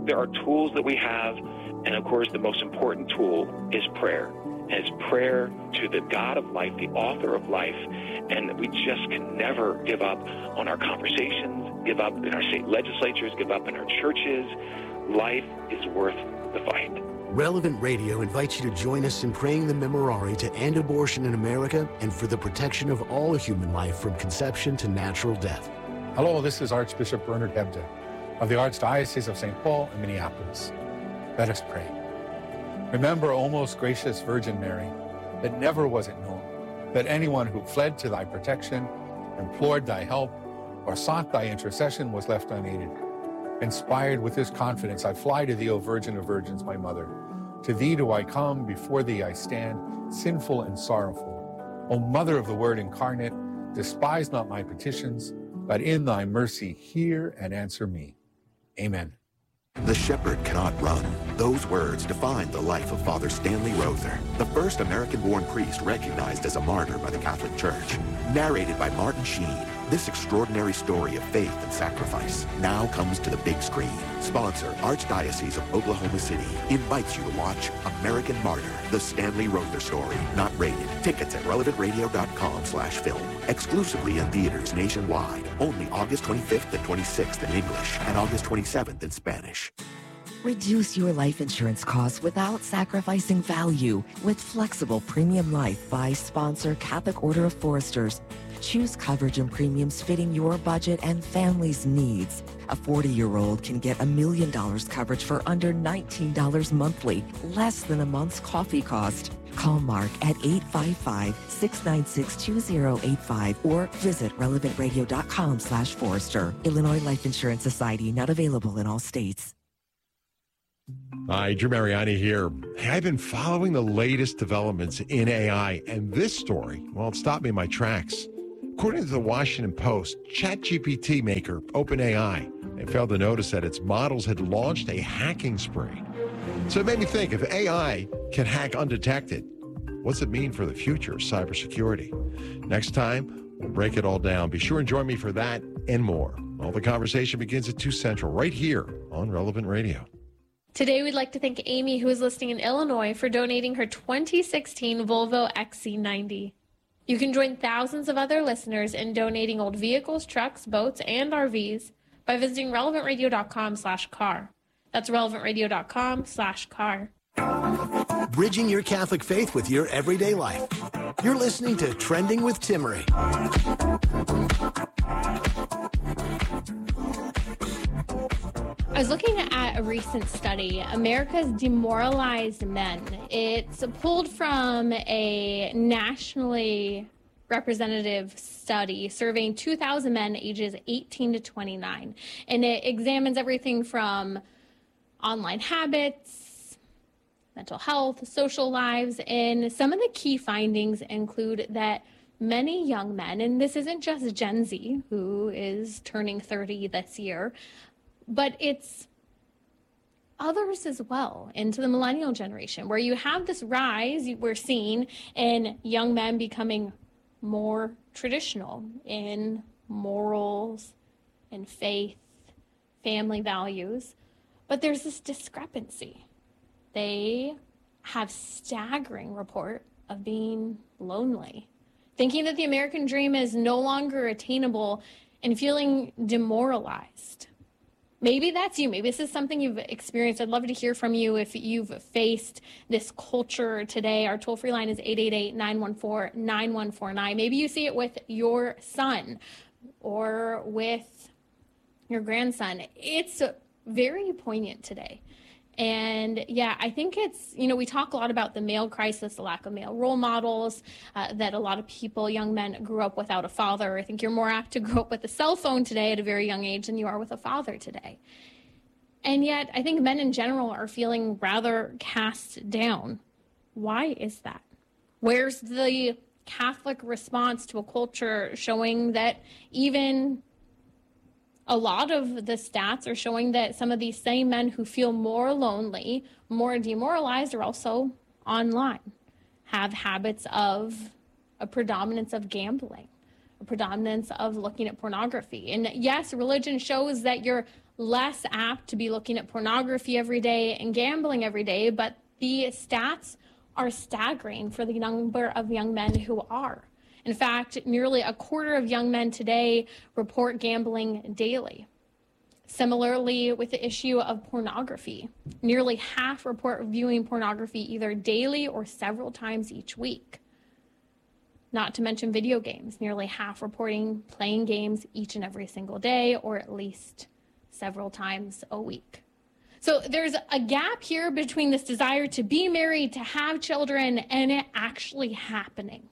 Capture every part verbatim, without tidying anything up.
there are tools that we have, and of course the most important tool is prayer. And it's prayer to the God of life, the author of life, and we just can never give up on our conversations, give up in our state legislatures, give up in our churches. Life is worth the fight. Relevant Radio invites you to join us in praying the Memorare to end abortion in America and for the protection of all human life from conception to natural death. Hello, this is Archbishop Bernard Hebda of the Archdiocese of Saint Paul and Minneapolis. Let us pray. Remember, O most gracious Virgin Mary, that never was it known that anyone who fled to thy protection, implored thy help, or sought thy intercession was left unaided. Inspired with this confidence, I fly to thee, O Virgin of Virgins, my mother. To thee do I come, before thee I stand, sinful and sorrowful. O Mother of the Word incarnate, despise not my petitions, but in thy mercy hear and answer me. Amen. The shepherd cannot run. Those words define the life of Father Stanley Rother, the first American-born priest recognized as a martyr by the Catholic Church. Narrated by Martin Sheen, this extraordinary story of faith and sacrifice now comes to the big screen. Sponsor, Archdiocese of Oklahoma City, invites you to watch American Martyr, the Stanley Rother story, not rated. Tickets at relevant radio dot com slash film. Exclusively in theaters nationwide. Only August twenty-fifth and twenty-sixth in English and August twenty-seventh in Spanish. Reduce your life insurance costs without sacrificing value with flexible Premium Life by sponsor Catholic Order of Foresters. Choose coverage and premiums fitting your budget and family's needs. A forty-year-old can get a million dollars coverage for under nineteen dollars monthly, less than a month's coffee cost. Call Mark at eight five five, six nine six, two zero eight five or visit relevant radio dot com slash Forester. Illinois Life Insurance Society, not available in all states. Hi, Drew Mariani here. Hey, I've been following the latest developments in A I, and this story, well, it stopped me in my tracks. According to the Washington Post, ChatGPT maker OpenAI, they failed to notice that its models had launched a hacking spree. So it made me think, if A I can hack undetected, what's it mean for the future of cybersecurity? Next time, we'll break it all down. Be sure and join me for that and more. All the conversation begins at two Central, right here on Relevant Radio. Today, we'd like to thank Amy, who is listening in Illinois, for donating her twenty sixteen Volvo X C ninety. You can join thousands of other listeners in donating old vehicles, trucks, boats, and R Vs by visiting relevant radio dot com slash car. That's relevant radio dot com slash car. Bridging your Catholic faith with your everyday life. You're listening to Trending with Timmery. I was looking at a recent study, America's Demoralized Men. It's pulled from a nationally representative study surveying two thousand men ages eighteen to twenty-nine. And it examines everything from online habits, mental health, social lives, and some of the key findings include that many young men, and this isn't just Gen Z, who is turning thirty this year, but it's others as well, into the millennial generation, where you have this rise we're seeing in young men becoming more traditional in morals and faith, family values. But there's this discrepancy. They have staggering report of being lonely, thinking that the American dream is no longer attainable and feeling demoralized. Maybe that's you. Maybe this is something you've experienced. I'd love to hear from you if you've faced this culture today. Our toll-free line is eight eight eight, nine one four, nine one four nine. Maybe you see it with your son or with your grandson. It's very poignant today. And yeah, I think it's, you know, we talk a lot about the male crisis, the lack of male role models, uh, that a lot of people, young men, grew up without a father. I think you're more apt to grow up with a cell phone today at a very young age than you are with a father today. And yet, I think men in general are feeling rather cast down. Why is that? Where's the Catholic response to a culture showing that even a lot of the stats are showing that some of these same men who feel more lonely, more demoralized, are also online, have habits of a predominance of gambling, a predominance of looking at pornography. And yes, religion shows that you're less apt to be looking at pornography every day and gambling every day, but the stats are staggering for the number of young men who are. In fact, nearly a quarter of young men today report gambling daily. Similarly, with the issue of pornography, nearly half report viewing pornography either daily or several times each week. Not to mention video games, nearly half reporting playing games each and every single day or at least several times a week. So there's a gap here between this desire to be married, to have children, and it actually happening.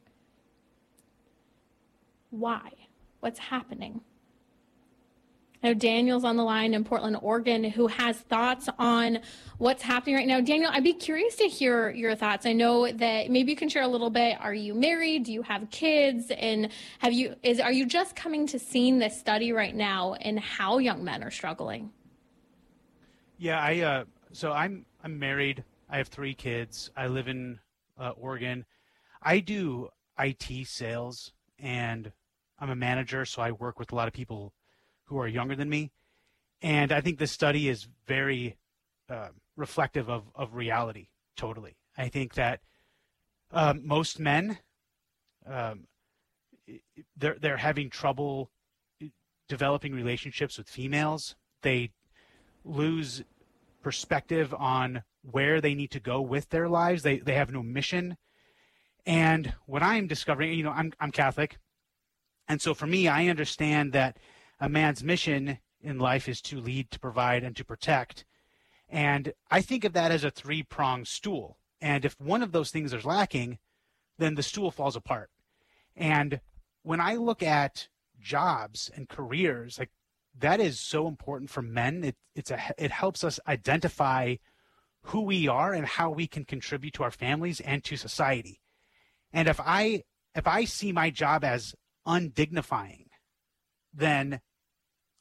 Why? What's happening? I know Daniel's on the line in Portland, Oregon, who has thoughts on what's happening right now. Daniel, I'd be curious to hear your thoughts. I know that maybe you can share a little bit. Are you married? Do you have kids? And have you is are you just coming to seeing this study right now and how young men are struggling? Yeah, I uh, so I'm I'm married. I have three kids. I live in uh, Oregon. I do I T sales, and I'm a manager, so I work with a lot of people who are younger than me. And I think this study is very uh, reflective of, of reality, totally. I think that um, most men, um, they're, they're having trouble developing relationships with females. They lose perspective on where they need to go with their lives. They, they have no mission. And what I'm discovering, you know, I'm, I'm Catholic. And so for me, I understand that a man's mission in life is to lead, to provide, and to protect. And I think of that as a three-pronged stool. And if one of those things is lacking, then the stool falls apart. And when I look at jobs and careers, like that is so important for men. It, it's a, it helps us identify who we are and how we can contribute to our families and to society. And if I if I see my job as undignifying, then